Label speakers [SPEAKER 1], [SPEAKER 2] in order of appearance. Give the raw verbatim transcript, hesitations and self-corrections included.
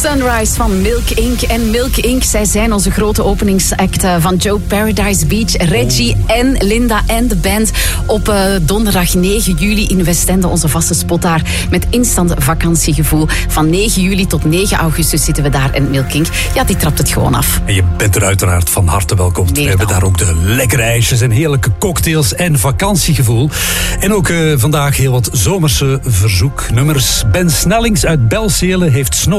[SPEAKER 1] Sunrise van Milk Incorporated. En Milk Incorporated, zij zijn onze grote openingsact van Joe Paradise Beach. Reggie oh. en Linda en de band op uh, donderdag negen juli in Westende. Onze vaste spot daar met instant vakantiegevoel. Van negen juli tot negen augustus zitten we daar. En Milk Incorporated, ja, die trapt het gewoon af.
[SPEAKER 2] En je bent er uiteraard van harte welkom. We hebben daar ook de lekkere ijsjes en heerlijke cocktails en vakantiegevoel. En ook uh, vandaag heel wat zomerse verzoeknummers. Ben Snellings uit Belzele heeft Snow